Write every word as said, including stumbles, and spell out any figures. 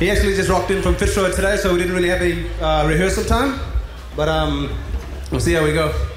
He actually just rocked in from Fitzroy today, so we didn't really have any uh, rehearsal time. But um, we'll see how we go.